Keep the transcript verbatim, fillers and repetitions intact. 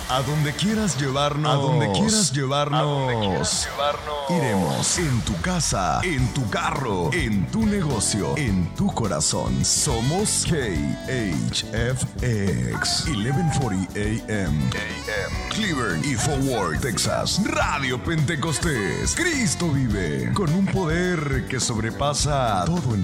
A donde quieras llevarnos. A donde quieras llevarnos. A donde quieras llevarnos. Iremos en tu casa, en tu carro, en tu negocio, en tu corazón. Somos K H F X once cuarenta A M. Cleveland y Fort Worth, Texas. Radio Pentecostés. Cristo vive con un poder que sobrepasa todo entendimiento.